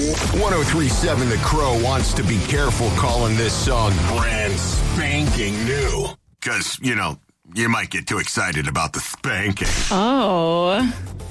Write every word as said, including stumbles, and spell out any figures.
ten thirty-seven The Crow wants to be careful calling this song brand spanking new. Because, you know, you might get too excited about the spanking. Oh.